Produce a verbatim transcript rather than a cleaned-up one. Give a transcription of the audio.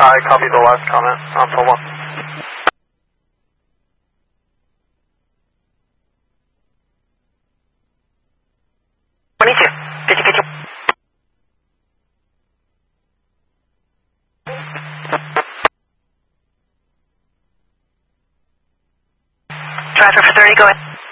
I copy the last comment on full one. twenty-two, fifty, fifty. Driver for thirty, go ahead.